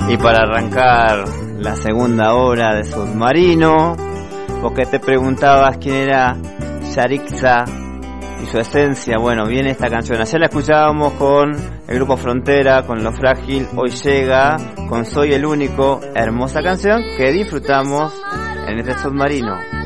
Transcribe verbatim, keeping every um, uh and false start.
Y para arrancar la segunda hora de Submarino, porque te preguntabas quién era Yarixa y su esencia, bueno, viene esta canción. Ayer la escuchábamos con el grupo Frontera, con Lo Frágil. Hoy llega con Soy el Único, hermosa canción que disfrutamos en este Submarino.